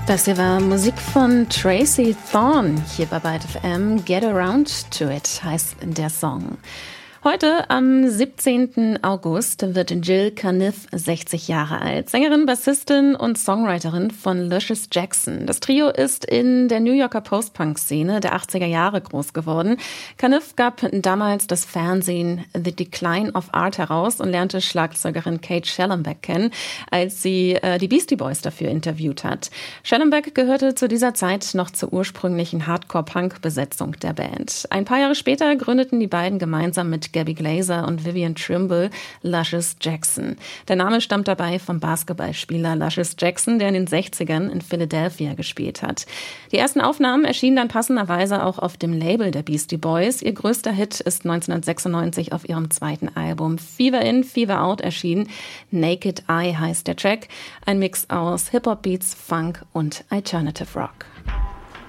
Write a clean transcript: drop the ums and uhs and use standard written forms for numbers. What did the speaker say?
Das hier war Musik von Tracy Thorn hier bei Byte FM. Get Around to It heißt der Song. Heute, am 17. August, wird Jill Caniff 60 Jahre alt. Sängerin, Bassistin und Songwriterin von Luscious Jackson. Das Trio ist in der New Yorker Post-Punk-Szene der 80er Jahre groß geworden. Caniff gab damals das Fernsehen The Decline of Art heraus und lernte Schlagzeugerin Kate Schellenbeck kennen, als sie die Beastie Boys dafür interviewt hat. Schellenbeck gehörte zu dieser Zeit noch zur ursprünglichen Hardcore-Punk-Besetzung der Band. Ein paar Jahre später gründeten die beiden gemeinsam mit Gabby Glazer und Vivian Trimble Luscious Jackson. Der Name stammt dabei vom Basketballspieler Luscious Jackson, der in den 60ern in Philadelphia gespielt hat. Die ersten Aufnahmen erschienen dann passenderweise auch auf dem Label der Beastie Boys. Ihr größter Hit ist 1996 auf ihrem zweiten Album Fever In, Fever Out erschienen. Naked Eye heißt der Track. Ein Mix aus Hip-Hop-Beats, Funk und Alternative Rock.